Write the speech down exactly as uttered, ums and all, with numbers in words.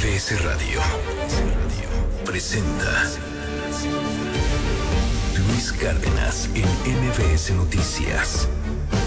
S Radio presenta Luis Cárdenas en M B S Noticias.